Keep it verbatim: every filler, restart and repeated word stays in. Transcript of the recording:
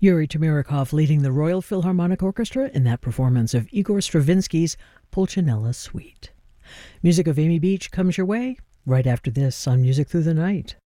Yuri Tamirikov leading the Royal Philharmonic Orchestra in that performance of Igor Stravinsky's Pulcinella Suite. Music of Amy Beach comes your way right after this on Music Through the Night.